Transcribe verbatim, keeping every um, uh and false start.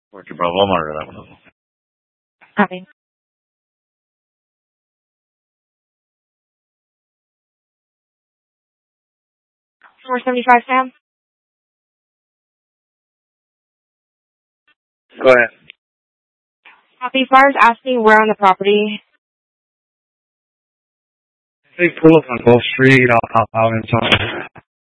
Porque Bravo murder that one. Copy. four seventy-five, Sam. Go ahead. Copy. Flyers asking where on the property. They pull up on Gulf Street, out, out, out in South.